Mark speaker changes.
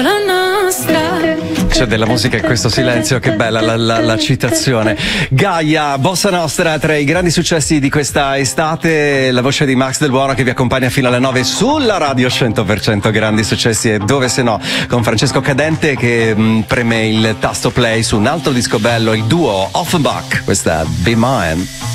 Speaker 1: C'è della musica in questo silenzio, che bella la citazione. Gaia, Bossa Nostra, tra i grandi successi di questa estate, la voce di Max Del Buono che vi accompagna fino alle 9 sulla radio 100% grandi successi, e dove se no, con Francesco Cadente che preme il tasto play su un altro disco bello, il duo Offenbach, questa Be Mine.